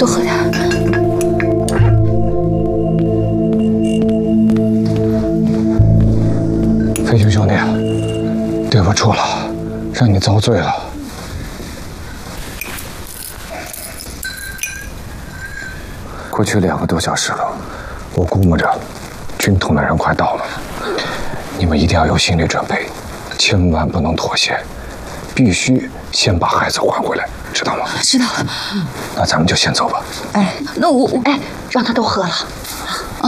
多喝点。 飞熊兄弟，对不住了，让你遭罪了。过去2个多小时了，我估摸着军统的人快到了，你们一定要有心理准备，千万不能妥协，必须先把孩子还回来，知道吗？ 知道了。 那咱们就先走吧。 哎，那我让他都喝了。啊。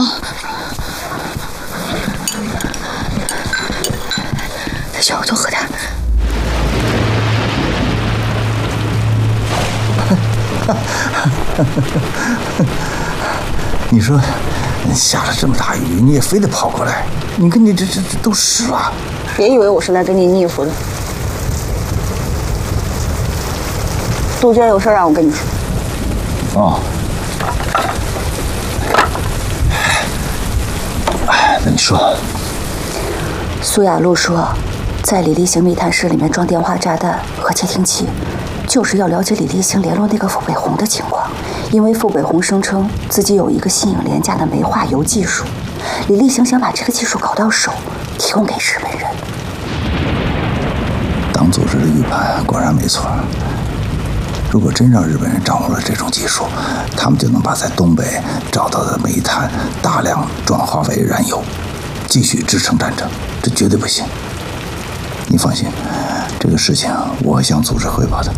再叫我多喝点。 你说，下了这么大雨，你也非得跑过来？你看你这都湿了。 别以为我是来跟你腻乎的。杜鹃有事让我跟你说。 哦。那你说。 苏雅露说，在李立行密探室里面装电话炸弹和窃听器，就是要了解李立行联络那个傅北红的情况。因为傅北红声称自己有一个新颖廉价的煤化铀技术，李立行想把这个技术搞到手，提供给日本人。 党组织的预判果然没错。如果真让日本人掌握了这种技术，他们就能把在东北找到的煤炭大量转化为燃油，继续支撑战争。这绝对不行。你放心，这个事情我会向组织汇报的。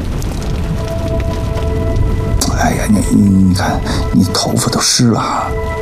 哎呀，你看，你头发都湿了。